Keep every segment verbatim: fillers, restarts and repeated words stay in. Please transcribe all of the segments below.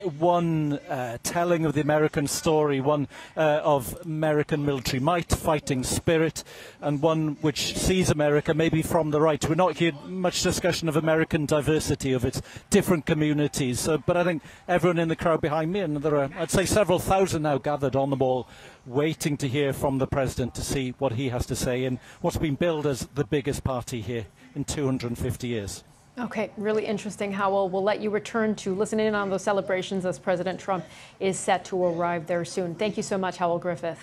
One uh, telling of the American story, one uh, of American military might, fighting spirit, and one which sees America maybe from the right. We're not hearing much discussion of American diversity, of its different communities, uh, but I think everyone in the crowd behind me, and there are, I'd say, several thousand now gathered on the mall, waiting to hear from the President to see what he has to say in what's been billed as the biggest party here in two hundred fifty years. Okay, really interesting, Howell. We'll let you return to listen in on those celebrations as President Trump is set to arrive there soon. Thank you so much, Howell Griffith.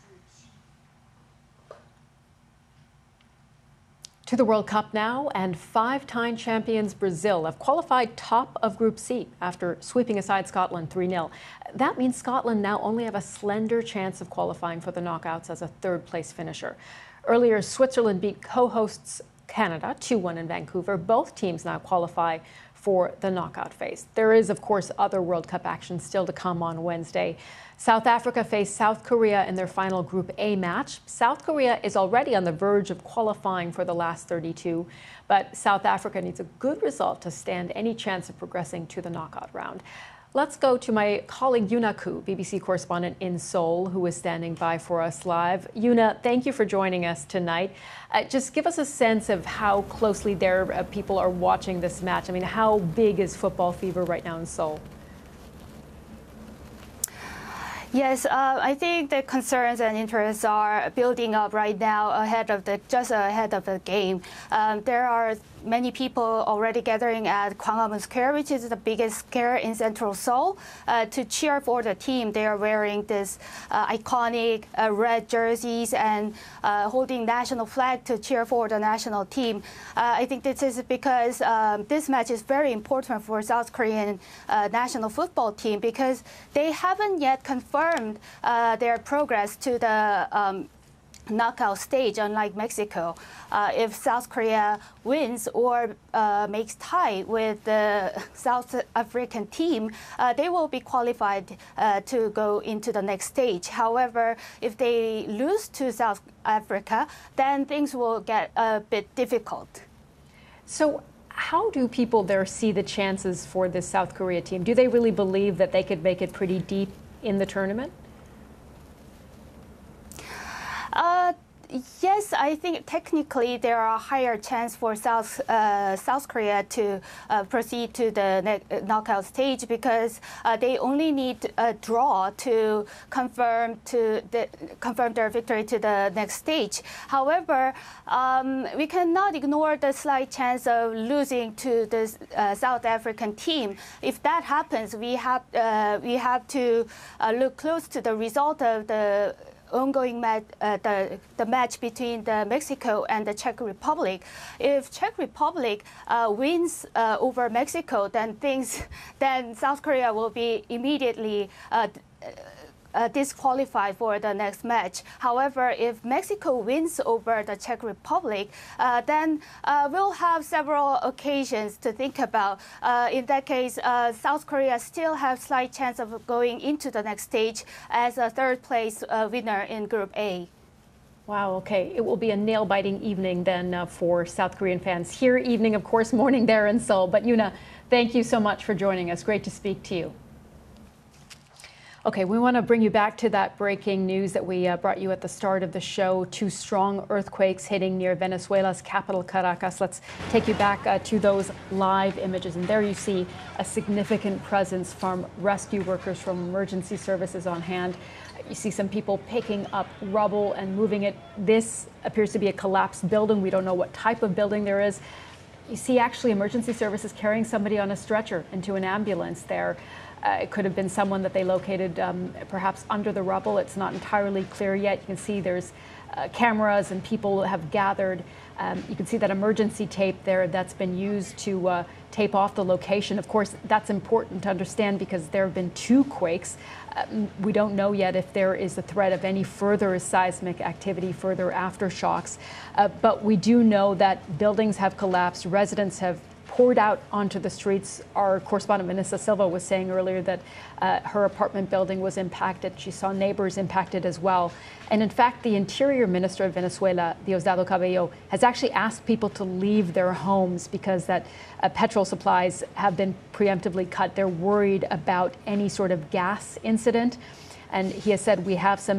To the World Cup now, and five-time champions Brazil have qualified top of Group C after sweeping aside Scotland three nil. That means Scotland now only have a slender chance of qualifying for the knockouts as a third-place finisher. Earlier, Switzerland beat co-hosts Canada two one in Vancouver. Both teams now qualify for the knockout phase. There is, of course, other World Cup action still to come on Wednesday. South Africa face South Korea in their final Group A match. South Korea is already on the verge of qualifying for the last thirty-two, but South Africa needs a good result to stand any chance of progressing to the knockout round. Let's go to my colleague Yuna Ku, B B C correspondent in Seoul, who is standing by for us live. Yuna, thank you for joining us tonight. Uh, just give us a sense of how closely there uh, people are watching this match. I mean, how big is football fever right now in Seoul? Yes, uh, I think the concerns and interests are building up right now ahead of the just ahead of the game. Um, there are many people already gathering at Gwanghwamun Square, which is the biggest square in Central Seoul, uh, to cheer for the team. They are wearing this uh, iconic uh, red jerseys and uh, holding national flag to cheer for the national team. Uh, I think this is because um, this match is very important for South Korean uh, national football team because they haven't yet confirmed uh, their progress to the um, knockout stage, unlike Mexico. Uh, if South Korea wins or uh, makes tie with the South African team, uh, they will be qualified uh, to go into the next stage. However, if they lose to South Africa, then things will get a bit difficult. So how do people there see the chances for this South Korea team? Do they really believe that they could make it pretty deep in the tournament? Uh, yes, I think technically there are higher chance for South uh, South Korea to uh, proceed to the knockout stage because uh, they only need a draw to confirm to the, confirm their victory to the next stage. However, um, we cannot ignore the slight chance of losing to the uh, South African team. If that happens, we have uh, we have to uh, look close to the result of the ongoing match, uh, the, the match between the Mexico and the Czech Republic. If Czech Republic uh, wins uh, over Mexico, then things, then South Korea will be immediately uh, Uh, disqualified for the next match. However, if Mexico wins over the Czech Republic, uh, then uh, we'll have several occasions to think about. Uh, in that case, uh, South Korea still have slight chance of going into the next stage as a third place uh, winner in Group A. Wow, okay. It will be a nail-biting evening then uh, for South Korean fans. Here, evening, of course, morning there in Seoul. But Yuna, thank you so much for joining us. Great to speak to you. Okay, we want to bring you back to that breaking news that we uh, brought you at the start of the show. Two strong earthquakes hitting near Venezuela's capital, Caracas. Let's take you back uh, to those live images. And there you see a significant presence from rescue workers, from emergency services on hand. You see some people picking up rubble and moving it. This appears to be a collapsed building. We don't know what type of building there is. You see actually emergency services carrying somebody on a stretcher into an ambulance there. Uh, it could have been someone that they located um, perhaps under the rubble. It's not entirely clear yet. You can see there's uh, cameras and people have gathered. Um, you can see that emergency tape there that's been used to uh, tape off the location. Of course, that's important to understand because there have been two quakes. Um, we don't know yet if there is a threat of any further seismic activity, further aftershocks. Uh, but we do know that buildings have collapsed, residents have poured out onto the streets. Our correspondent Vanessa Silva was saying earlier that uh, her apartment building was impacted. She saw neighbors impacted as well. And in fact, the Interior Minister of Venezuela, Diosdado Cabello, has actually asked people to leave their homes because that uh, petrol supplies have been preemptively cut. They're worried about any sort of gas incident. And he has said we have some